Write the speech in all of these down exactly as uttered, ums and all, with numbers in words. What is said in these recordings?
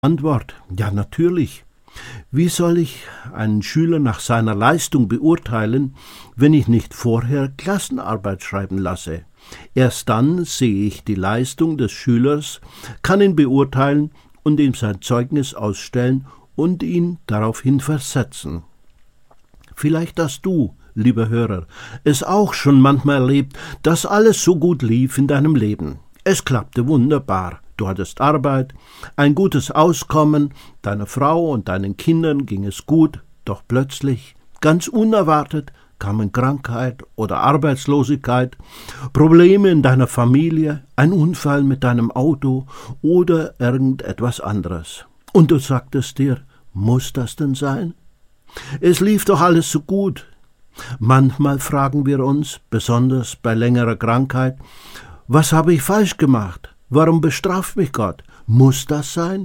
Antwort: Ja, natürlich. Wie soll ich einen Schüler nach seiner Leistung beurteilen, wenn ich nicht vorher Klassenarbeit schreiben lasse? Erst dann sehe ich die Leistung des Schülers, kann ihn beurteilen und ihm sein Zeugnis ausstellen und ihn daraufhin versetzen. Vielleicht hast du, lieber Hörer, es auch schon manchmal erlebt, dass alles so gut lief in deinem Leben. Es klappte wunderbar. Du hattest Arbeit, ein gutes Auskommen, deiner Frau und deinen Kindern ging es gut, doch plötzlich, ganz unerwartet, kamen Krankheit oder Arbeitslosigkeit, Probleme in deiner Familie, ein Unfall mit deinem Auto oder irgendetwas anderes. Und du sagtest dir, muss das denn sein? Es lief doch alles so gut. Manchmal fragen wir uns, besonders bei längerer Krankheit, was habe ich falsch gemacht? Warum bestraft mich Gott? Muss das sein?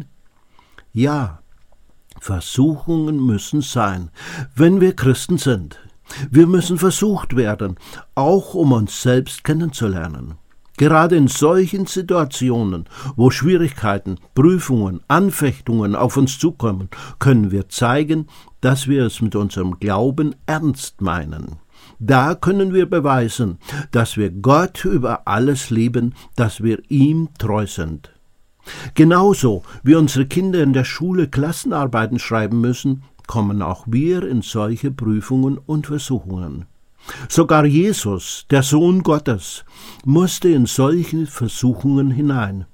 Ja, Versuchungen müssen sein, wenn wir Christen sind. Wir müssen versucht werden, auch um uns selbst kennenzulernen. Gerade in solchen Situationen, wo Schwierigkeiten, Prüfungen, Anfechtungen auf uns zukommen, können wir zeigen, dass wir es mit unserem Glauben ernst meinen. Da können wir beweisen, dass wir Gott über alles lieben, dass wir ihm treu sind. Genauso wie unsere Kinder in der Schule Klassenarbeiten schreiben müssen, kommen auch wir in solche Prüfungen und Versuchungen. Sogar Jesus, der Sohn Gottes, musste in solche Versuchungen hinein.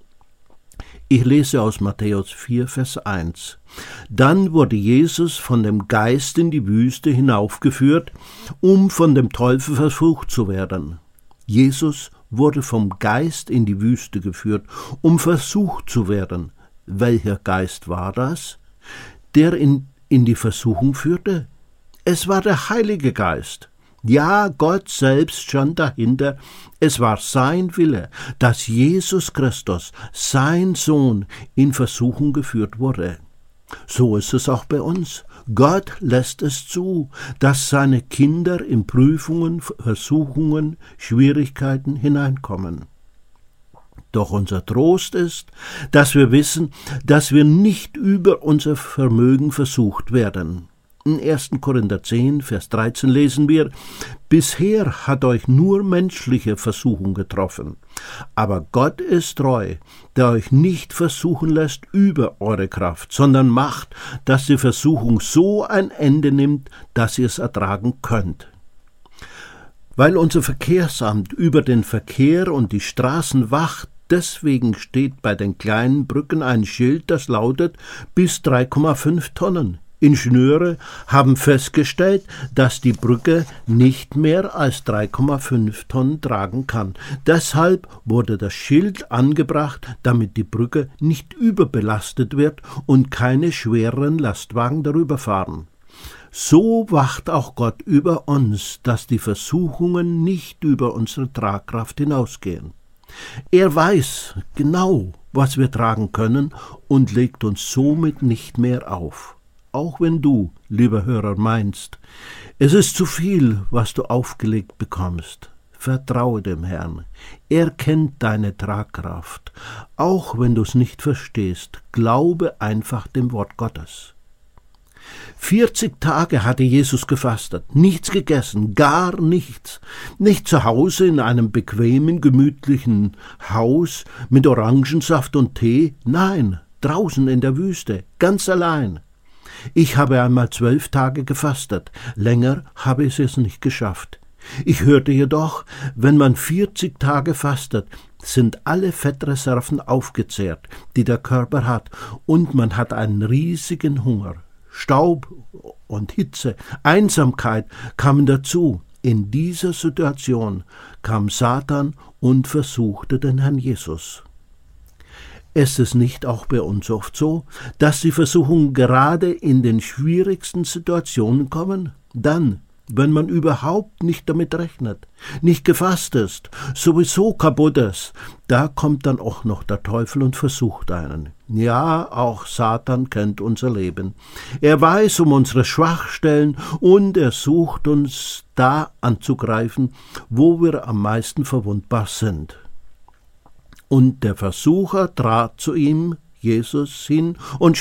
Ich lese aus Matthäus vier, Vers eins. Dann wurde Jesus von dem Geist in die Wüste hinaufgeführt, um von dem Teufel versucht zu werden. Jesus wurde vom Geist in die Wüste geführt, um versucht zu werden. Welcher Geist war das, der ihn in die Versuchung führte? Es war der Heilige Geist. Ja, Gott selbst stand dahinter. Es war sein Wille, dass Jesus Christus, sein Sohn, in Versuchung geführt wurde. So ist es auch bei uns. Gott lässt es zu, dass seine Kinder in Prüfungen, Versuchungen, Schwierigkeiten hineinkommen. Doch unser Trost ist, dass wir wissen, dass wir nicht über unser Vermögen versucht werden. In erster Korinther zehn, Vers dreizehn lesen wir, bisher hat euch nur menschliche Versuchung getroffen, aber Gott ist treu, der euch nicht versuchen lässt über eure Kraft, sondern macht, dass die Versuchung so ein Ende nimmt, dass ihr es ertragen könnt. Weil unser Verkehrsamt über den Verkehr und die Straßen wacht, deswegen steht bei den kleinen Brücken ein Schild, das lautet bis drei Komma fünf Tonnen. Ingenieure haben festgestellt, dass die Brücke nicht mehr als drei Komma fünf Tonnen tragen kann. Deshalb wurde das Schild angebracht, damit die Brücke nicht überbelastet wird und keine schwereren Lastwagen darüber fahren. So wacht auch Gott über uns, dass die Versuchungen nicht über unsere Tragkraft hinausgehen. Er weiß genau, was wir tragen können und legt uns somit nicht mehr auf. Auch wenn du, lieber Hörer, meinst, es ist zu viel, was du aufgelegt bekommst, vertraue dem Herrn. Er kennt deine Tragkraft. Auch wenn du es nicht verstehst, glaube einfach dem Wort Gottes. vierzig Tage hatte Jesus gefastet, nichts gegessen, gar nichts. Nicht zu Hause in einem bequemen, gemütlichen Haus mit Orangensaft und Tee, nein, draußen in der Wüste, ganz allein. Ich habe einmal zwölf Tage gefastet, länger habe ich es nicht geschafft. Ich hörte jedoch, wenn man vierzig Tage fastet, sind alle Fettreserven aufgezehrt, die der Körper hat, und man hat einen riesigen Hunger. Staub und Hitze, Einsamkeit kamen dazu. In dieser Situation kam Satan und versuchte den Herrn Jesus. Ist es nicht auch bei uns oft so, dass die Versuchungen gerade in den schwierigsten Situationen kommen? Dann, wenn man überhaupt nicht damit rechnet, nicht gefasst ist, sowieso kaputt ist, da kommt dann auch noch der Teufel und versucht einen. Ja, auch Satan kennt unser Leben. Er weiß um unsere Schwachstellen und er sucht uns da anzugreifen, wo wir am meisten verwundbar sind. Und der Versucher trat zu ihm, Jesus hin und